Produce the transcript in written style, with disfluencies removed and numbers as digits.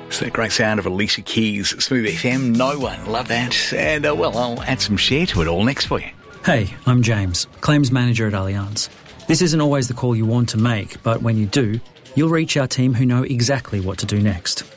It's that great sound of Alicia Keys, Smooth FM. No one, love that. And, I'll add some share to it all next for you. Hey, I'm James, Claims Manager at Allianz. This isn't always the call you want to make, but when you do, you'll reach our team who know exactly what to do next.